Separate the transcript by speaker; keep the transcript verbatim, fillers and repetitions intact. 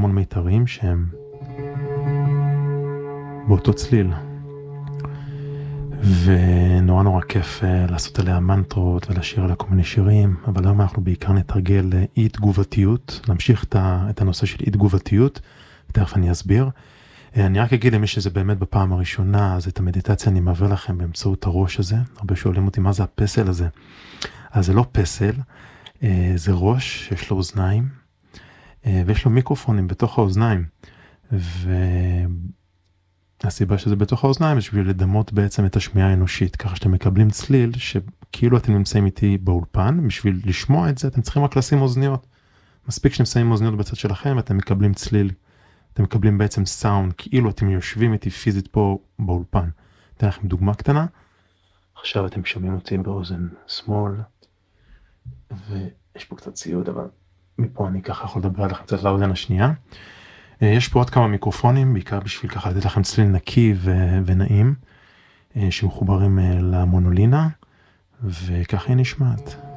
Speaker 1: המון מיתרים שהם באותו צליל. ונורא נורא כיף לעשות עליה מנטרות ולשיר עליה כל מיני שירים, אבל היום אנחנו בעיקר נתרגל אי תגובתיות, נמשיך את הנושא של אי תגובתיות, תכף אני אסביר. אני רק אגיד למי שזה באמת בפעם הראשונה, אז את המדיטציה אני מעביר לכם באמצעות הראש הזה, הרבה שואלים אותי מה זה הפסל הזה. אז זה לא פסל, זה ראש שיש לו אוזניים, ויש לו מיקרופונים בתוך האוזניים, והסיבה שזה בתוך האוזניים, זה בשביל לדמות בעצם את השמיעה האנושית, ככה שאתם מקבלים צליל, שכאילו אתם נמצאים איתי באולפן, בשביל לשמוע את זה, אתם צריכים רק לשים אוזניות, מספיק שאתם שמים אוזניות בצד שלכם, ואתם מקבלים צליל, אתם מקבלים בעצם סאונד, כאילו אתם יושבים איתי פיזית פה באולפן. אתן לכם דוגמה קטנה, עכשיו אתם שומעים אותי באוזן שמאל, ויש פה קצת ציוד, אבל מפה אני ככה יכול לדבר עליכם קצת לאוזן השנייה. יש פה עוד כמה מיקרופונים, בעיקר בשביל ככה לתת לכם צליל נקי ו- ונעים, שמחוברים למונולינה, וככה היא נשמעת.